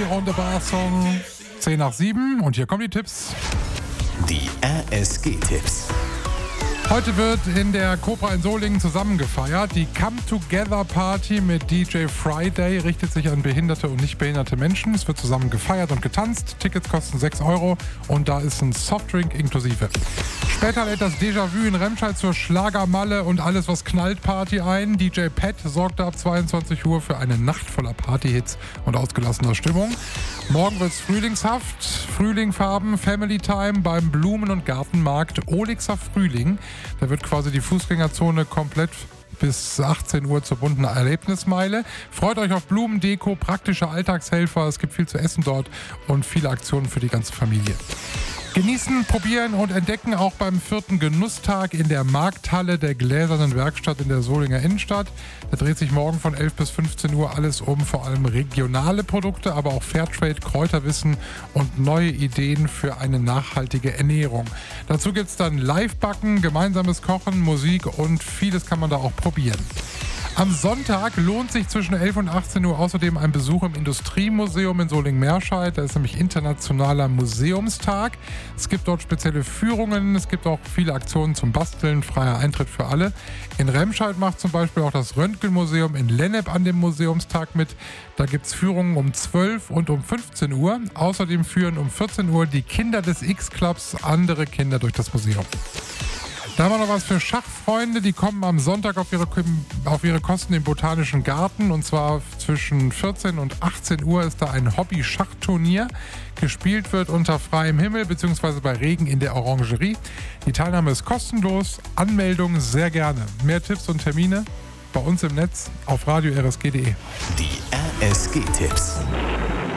Wunderbar Song. 10 nach 7 und hier kommen die Tipps. Die RSG-Tipps. Heute wird in der Cobra in Solingen zusammen gefeiert. Die Come-Together-Party mit DJ Friday richtet sich an behinderte und nicht behinderte Menschen. Es wird zusammen gefeiert und getanzt. Tickets kosten 6 € und da ist ein Softdrink inklusive. Später lädt das Déjà-vu in Remscheid zur Schlagermalle und alles was knallt Party ein. DJ Pat sorgte ab 22 Uhr für eine Nacht voller Partyhits und ausgelassener Stimmung. Morgen wird's frühlingshaft. Frühlingfarben, Family Time beim Blumen- und Gartenmarkt Olixer Frühling. Da wird quasi die Fußgängerzone komplett bis 18 Uhr zur bunten Erlebnismeile. Freut euch auf Blumendeko, praktische Alltagshelfer. Es gibt viel zu essen dort und viele Aktionen für die ganze Familie. Genießen, probieren und entdecken auch beim 4. Genusstag in der Markthalle der Gläsernen Werkstatt in der Solinger Innenstadt. Da dreht sich morgen von 11 bis 15 Uhr alles um vor allem regionale Produkte, aber auch Fairtrade, Kräuterwissen und neue Ideen für eine nachhaltige Ernährung. Dazu gibt es dann Live-Backen, gemeinsames Kochen, Musik und vieles kann man da auch probieren. Am Sonntag lohnt sich zwischen 11 und 18 Uhr außerdem ein Besuch im Industriemuseum in Solingen-Merscheid. Da ist nämlich Internationaler Museumstag. Es gibt dort spezielle Führungen, es gibt auch viele Aktionen zum Basteln, freier Eintritt für alle. In Remscheid macht zum Beispiel auch das Röntgenmuseum in Lennep an dem Museumstag mit. Da gibt es Führungen um 12 und um 15 Uhr. Außerdem führen um 14 Uhr die Kinder des X-Clubs andere Kinder durch das Museum. Da haben wir noch was für Schachfreunde, die kommen am Sonntag auf ihre Kosten im Botanischen Garten und zwar zwischen 14 und 18 Uhr ist da ein Hobby-Schachturnier. Gespielt wird unter freiem Himmel bzw. bei Regen in der Orangerie. Die Teilnahme ist kostenlos, Anmeldung sehr gerne. Mehr Tipps und Termine bei uns im Netz auf radio-rsg.de. Die RSG-Tipps.